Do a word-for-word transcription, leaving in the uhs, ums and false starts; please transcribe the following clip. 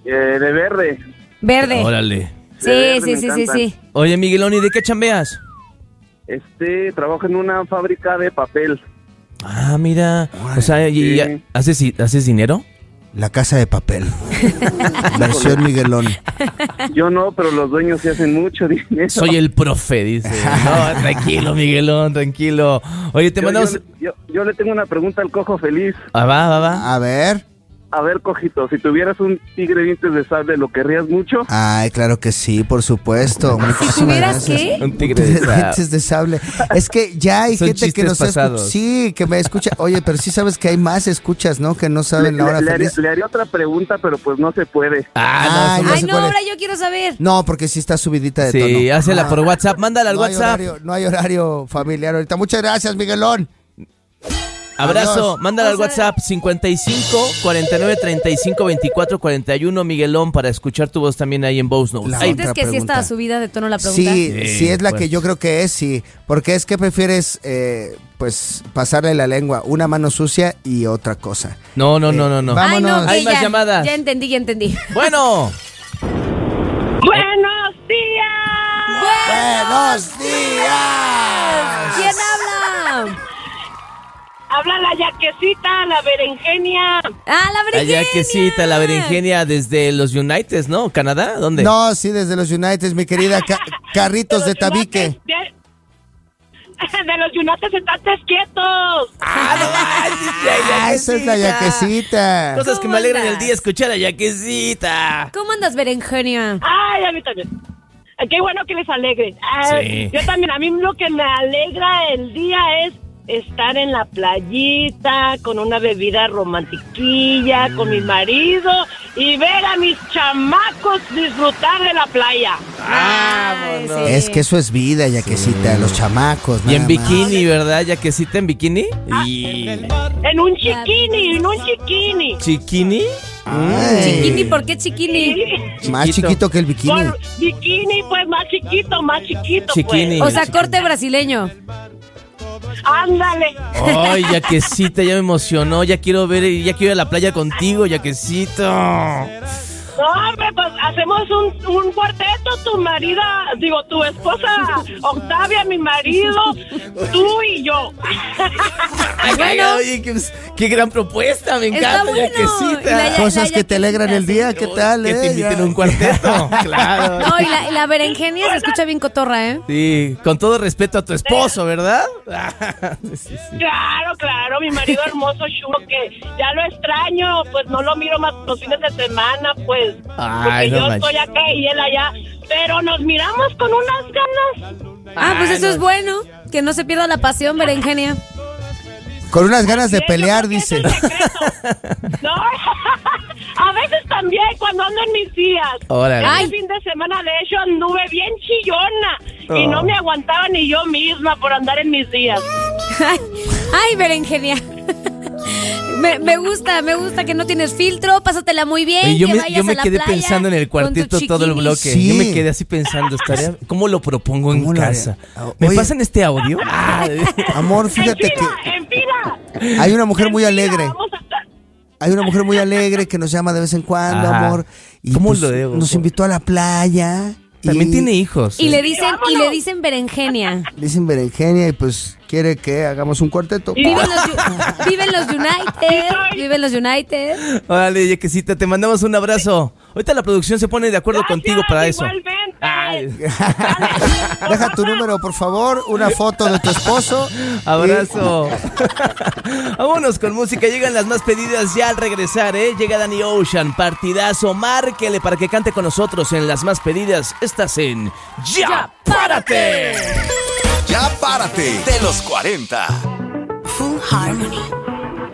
Eh, de verde. Verde. Órale. Sí, verde sí, me sí, sí, encantan. sí. Oye, Miguelón, ¿y de qué chambeas? Este, trabajo en una fábrica de papel. Ah, mira. O sea, ¿y Sí. haces, haces dinero? La Casa de Papel. Versión Miguelón. Yo no, pero los dueños sí hacen mucho dinero. Soy el profe, dice. No, tranquilo, Miguelón, tranquilo. Oye, te Yo, mandamos... yo, yo, yo le tengo una pregunta al Cojo Feliz. Ah, va, va, va. A ver. A ver, Cojito, si tuvieras un tigre dientes de sable, ¿lo querrías mucho? Ay, claro que sí, por supuesto. Muchísimas tuvieras gracias. qué? Un tigre de sable. Dientes de sable. Es que ya hay Son gente que chistes nos escucha. pasados. Sí, que me escucha. Oye, pero sí sabes que hay más escuchas, ¿no? Que no saben Le, la hora le- le haría, feliz. le haría otra pregunta, pero pues no se puede. Ah, Ay, no, ya Ay, sé no, cuál es. ahora yo quiero saber. No, porque sí está subidita de tono. sí, hácela Ah, por WhatsApp. Mándala al no hay WhatsApp. horario, no hay horario familiar ahorita. Muchas gracias, Miguelón. Abrazo, Adiós. mándala al O sea- WhatsApp cincuenta y cinco, cuarenta y nueve, treinta y cinco, veinticuatro, cuarenta y uno, Miguelón, para escuchar tu voz también ahí en Voice Notes. La Ay, ¿Sientes otra que sí pregunta. está subida de tono la pregunta? Sí, Sí, sí es la pues. que yo creo que es, sí. Porque es que prefieres, eh, pues, pasarle la lengua, una mano sucia y otra cosa. no, no, no, no, no. va- Ay, no, vámonos. que Hay más ya, llamadas. Ya entendí, ya entendí. Bueno, ¡Buenos días! ¡Buenos días! ¿Quién habla? Habla la yaquecita, la berenjenia. Ah, la la berenjena. yaquecita, la berenjenia desde los United, ¿no? ¿Canadá? ¿Dónde? No, sí, desde los United, mi querida Ca- Carritos de Tabique. De, de los United estate quietos. Ah, no manches, la Ah, esa es la yaquecita. Cosas que ¿Cómo me alegran andas? el día, escuchar a yaquecita. ¿Cómo andas, berenjena? Ay, a mí también. Ay, qué bueno que les alegre. Ay, Sí. Yo también, a mí lo que me alegra el día es estar en la playita con una bebida romantiquilla, con mi marido y ver a mis chamacos disfrutar de la playa. Ay, sí. Es que eso es vida, yaquecita, los chamacos. Y en nada bikini, ¿verdad? Yaquecita en bikini. Y... En un chiquini, en un chiquini. ¿Chiquini? más. Ay, Chiquini, ¿por qué chiquini? más chiquito que el bikini. Por bikini, pues más chiquito, más chiquito, Chiquini. O sea, corte brasileño. pues. Ándale. Ay, yaquecita, ya me emocionó. Ya quiero ver, ya quiero ir a la playa contigo, yaquecito. No, hombre, pues hacemos un, un cuarteto, tu marida, digo, tu esposa Octavia, mi marido, tú y yo. Ay, Bueno. oye, qué, qué gran propuesta, me Está encanta, bueno. yaquecita. Y la ya- Cosas que te alegran el día, ¿qué tal, Que te eh? inviten Ya. a un cuarteto. Claro. No, y la, y la berenjenia se escucha bien cotorra, ¿eh? Sí, con todo respeto a tu esposo, ¿verdad? Sí, sí. Claro, claro, mi marido hermoso, chulo, que ya lo extraño, pues no lo miro más los fines de semana, pues, Ay, porque no yo manches. estoy acá y él allá, pero nos miramos con unas ganas. Ah, pues Ay, eso no. es bueno. Que no se pierda la pasión, berenjenia. Con unas ganas de Sí, yo pelear, creo que dice. es el secreto. No, a veces también cuando ando en mis días. Órale. Ay. Este fin de semana, de hecho, anduve bien chillona y Oh. no me aguantaba ni yo misma por andar en mis días. Ay, ay, berenjenia. Me, me gusta, me gusta que no tienes filtro, pásatela muy bien. Oye, yo que me, vayas yo me a la quedé playa pensando en el con tu cuarteto todo el chiquini. bloque. Sí. Yo me quedé así pensando, estaría, ¿cómo lo propongo en ¿Cómo lo casa? haría? ¿Me Oye. pasan este audio? Ah, Amor, ¡En fíjate fila, que en fila! hay una mujer En muy fila, alegre. vamos a estar- Hay una mujer muy alegre que nos llama de vez en cuando, Ajá. amor. Y ¿Cómo pues, lo debo? nos invitó a la playa. También y tiene hijos. Y ¿eh? le dicen, y le Vámonos. dicen berenjenia. le dicen berenjenia y pues quiere que hagamos un cuarteto. Y- Viven los, Yu- viven los United, viven los United. Órale, yaquecita, te mandamos un abrazo. Ahorita la producción se pone de acuerdo Gracias, contigo para eso. igualmente. Ay. Deja tu número, por favor, una foto de tu esposo. Abrazo. Vámonos con música. Llegan las más pedidas ya al regresar, ¿eh? Llega Danny Ocean, partidazo. Márquele para que cante con nosotros en las más pedidas. Estás en Ya, Párate. Ya párate de los cuarenta. Full Harmony.